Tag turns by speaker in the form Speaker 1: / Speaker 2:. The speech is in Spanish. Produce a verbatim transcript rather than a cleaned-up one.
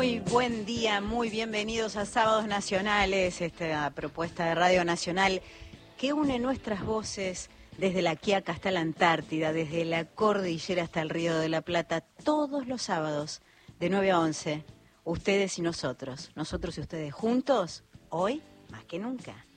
Speaker 1: Muy buen día, muy bienvenidos a Sábados Nacionales, esta propuesta de Radio Nacional que une nuestras voces desde la Quiaca hasta la Antártida, desde la cordillera hasta el Río de la Plata, todos los sábados de nueve a once, ustedes y nosotros, nosotros y ustedes juntos, hoy más que nunca.